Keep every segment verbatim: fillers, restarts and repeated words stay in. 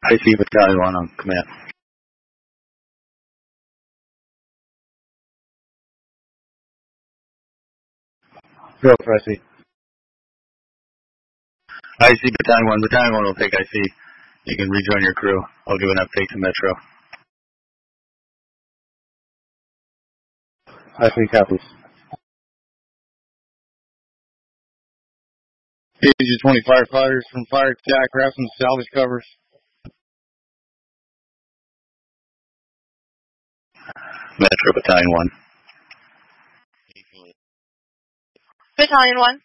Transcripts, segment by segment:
I C Battalion one on command. Go for I C. I C Battalion one. Battalion one will take I C. You can rejoin your crew. I'll give an update to Metro. I C copies. P G twenty firefighters from fire attack, grab some salvage covers. Metro Battalion one. Battalion one.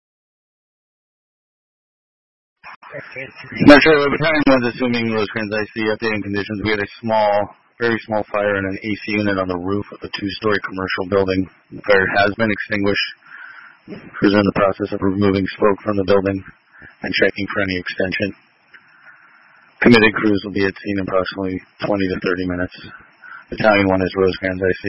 Metro Battalion one is assuming Rosecrans I C updating conditions. We had a small, very small fire in an A C unit on the roof of a two-story commercial building. The fire has been extinguished. Crews are in the process of removing smoke from the building and checking for any extension. Committed crews will be at scene in approximately twenty to thirty minutes. Battalion one is Rosecrans I C.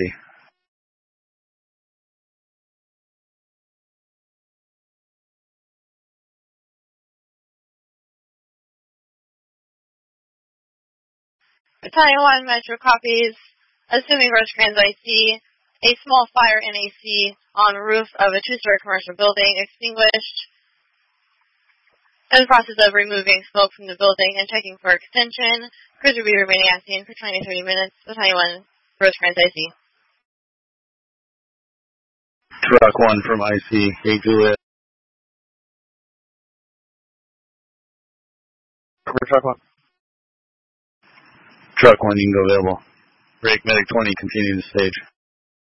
Battalion one, Metro copies. Assuming Rosecrans I C, a small fire in A C on roof of a two-story commercial building extinguished. In the process of removing smoke from the building and checking for extension. Crews will be remaining at scene for twenty to thirty minutes. Battalion one, Rosecrans I C. Truck one from I C. Hey, Juliet. Truck one. Truck one, you can go available. Break Medic twenty, continue the stage.